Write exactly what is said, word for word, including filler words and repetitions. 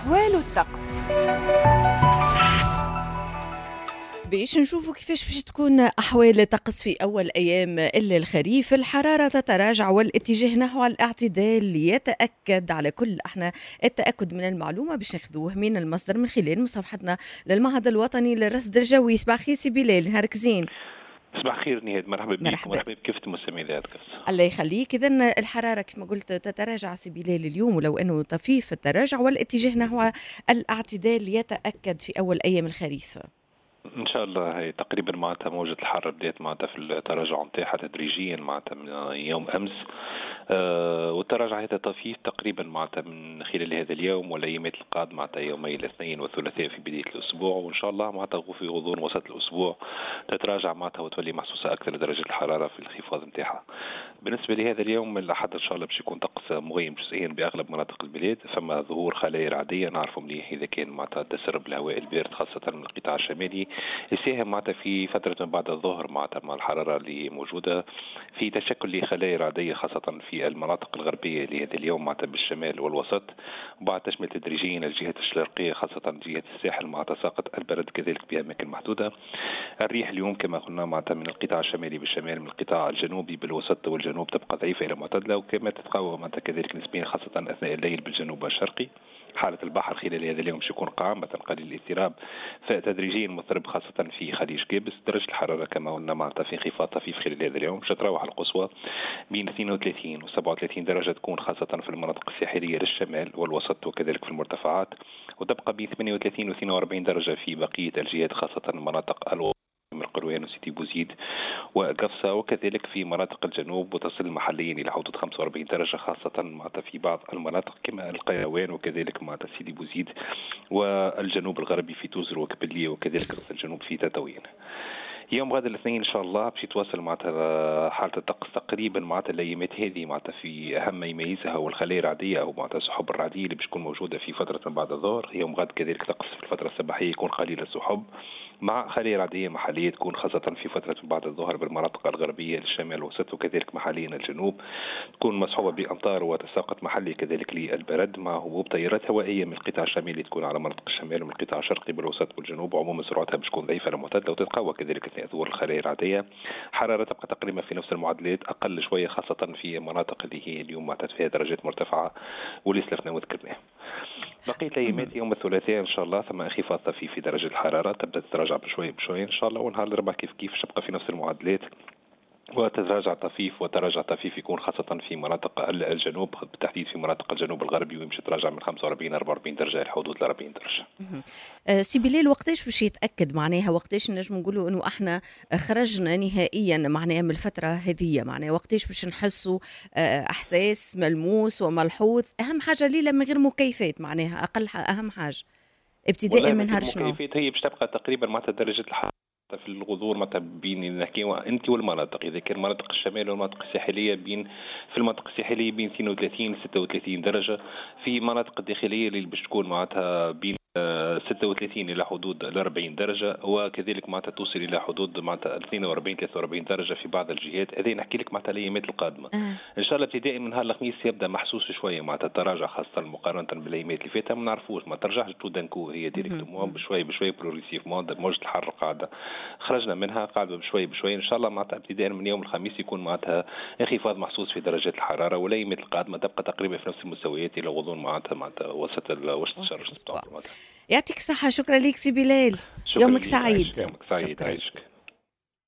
أحوال الطقس. باش نشوفوا كيفاش باش تكون أحوال الطقس في أول أيام إلا الخريف. الحرارة تتراجع والاتجاه نحو الاعتدال يتأكد. على كل احنا التأكد من المعلومة باش ناخذوه من المصدر من خلال مصافحتنا للمعهد الوطني للرصد الجوي. صباح خير سي بلال، نهارك زين. صباح خير نهاد، مرحبا بك ومرحبا بكافة المستمعين ذات. الله يخليك. إذن الحرارة كما قلت تتراجع سي بلال اليوم، ولو أنه طفيف التراجع والاتجاه نحو الاعتدال يتأكد في أول أيام الخريف. ان شاء الله هي تقريبا معناتها موجة الحر بدات معناتها في التراجع نتاعها تدريجيا معناتها من يوم امس، آه والتراجع هذا طفيف تقريبا معناتها من خلال هذا اليوم والايامات القادمه معناتها يومي الاثنين والثلاثاء في بدايه الاسبوع، وان شاء الله معناتها في غضون وسط الاسبوع تتراجع معناتها وتولي محسوسه اكثر درجه الحراره في الانخفاض نتاعها. بالنسبه لهذا اليوم الاحد ان شاء الله باش يكون طقس مغيم جزئيا باغلب مناطق البلاد، فما ظهور خلايا رعديه نعرفوا مليح اذا كان معناتها تسرب الهواء البارد خاصه من القطاع الشمالي يساهم معناتها في فترة من بعد الظهر معناتها مع الحرارة اللي موجودة في تشكل لخلايا رعدية خاصة في المناطق الغربية لهذا اليوم معناتها بالشمال والوسط، وبعد تشمل تدريجيا الجهات الشرقية خاصة جهة الساحل مع تساقط البرد كذلك بأماكن محدودة. الريح اليوم كما قلنا معناتها من القطاع الشمالي بالشمال من القطاع الجنوبي بالوسط والجنوب تبقى ضعيفة إلى معتدلة، وكما تتقوى معناتها كذلك نسبيا خاصة أثناء الليل بالجنوب الشرقي. حالة البحر خلال هذا اليوم سيكون قامة قليل الاضطراب فتدريجيا مضطرب خاصة في خليج كابس. درجة الحرارة كما قلنا معناتها في انخفاض طفيف خلال هذا اليوم، باش تتراوح القصوى بين اثنين وثلاثين و سبعة وثلاثين درجة تكون خاصة في المناطق الساحلية للشمال والوسط وكذلك في المرتفعات، وتبقى بين ثمانية وثلاثين و اثنين وأربعين درجة في بقية الجهات خاصة مناطق الوسط من قروان وسيدي بوزيد وقفصة، وكذلك في مناطق الجنوب وتصل محليا إلى حدود خمسة وأربعين درجة خاصة معناتها في بعض المناطق كما القيروان وكذلك معناتها سيدي بوزيد والجنوب الغربي في توزر وكبلية وكذلك الجنوب في تطاوين. يوم غد الاثنين ان شاء الله باش يتواصل معناتها حاله الطقس تقريبا معناتها الايامات هذه معناتها في اهم ما يميزها والخلايا الرعديه او معناتها السحب الرعديه اللي باش تكون موجوده في فتره من بعد الظهر. يوم غد كذلك طقس في الفتره الصباحيه يكون قليل السحب مع خلايا رعديه محليه تكون خاصه في فتره من بعد الظهر بالمناطق الغربيه للشمال والوسط وكذلك محليا الجنوب تكون مصحوبه بامطار وتساقط محلي كذلك للبرد مع هبوب تيارات هوائيه من القطاع الشمالي تكون على مناطق الشمال ومن القطاع الشرقي بالوسط والجنوب، وعموما سرعتها باش تكون ضعيفه لمعتدله وتتقوى كذلك اثناء ظهور الخلايا الرعديه. حراره تبقى تقريبا في نفس المعدلات اقل شويه خاصه في مناطق اللي هي اليوم معتاد فيها درجات مرتفعه واللي سلفنا وذكرناه. بقية الأيامات يوم الثلاثاء إن شاء الله ثم انخفاض طفيف في درجة الحرارة تبدأ تتراجع بشوي بشوي إن شاء الله، ونهار الأربعاء كيف كيف تبقى في نفس المعدلات وتتراجع طفيف وتراجع طفيف يكون خاصة في مناطق الجنوب بالتحديد في مناطق الجنوب الغربي ويمشي تراجع من خمسة وأربعين أربعة وأربعين درجة إلى حدود أربعين درجة. أه سي بلال، وقتاش باش يتأكد معناها وقتاش نجم نقولوا إنه إحنا خرجنا نهائيا معناها من الفترة هذه، معناها وقتاش باش نحسوا إحساس ملموس وملحوظ؟ أهم حاجة ليلة من غير مكيفات معناها أقل أهم حاجة ابتداء من نهار شنو؟ المكيفات هي باش تبقى تقريبا معناتها درجة الحرارة في الغضور متى بين نحكيو انت والمناطق، اذا كان مناطق الشمال والمناطق الساحليه بين في المناطق الساحليه بين اثنين وثلاثين ل ستة وثلاثين درجه، في مناطق الداخليه اللي باش تكون معناتها بين ستة وثلاثين الى حدود أربعين درجه، وكذلك معناتها توصل الى حدود معناتها اثنين وأربعين ثلاثة وأربعين درجه في بعض الجهات. هذه نحكي لك معناتها الايامات القادمه آه. ان شاء الله ابتداء من نهار الخميس يبدا محسوس شويه معناتها التراجع خاصه مقارنه بالايامات اللي فاتها، ما نعرفوش ما ترجعش تو دانكو هي ديريكتومون بشوي بشوي بروغريسيفمون موجه الحر قاعده خرجنا منها قاعده بشوي بشوي ان شاء الله معناتها ابتداء من يوم الخميس يكون معناتها انخفاض محسوس في درجات الحراره، والايامات القادمه تبقى تقريبا في نفس المستويات الى غضون معناتها معناتها وسط وسط الشهر. يعطيك الصحة، شكرا لك سي بلال، يومك سعيد. يومك سعيد، عايشك.